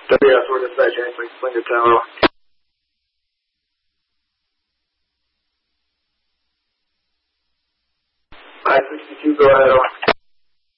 WS, we're dispatch, anything, Slinger Tower. 562, go ahead, over.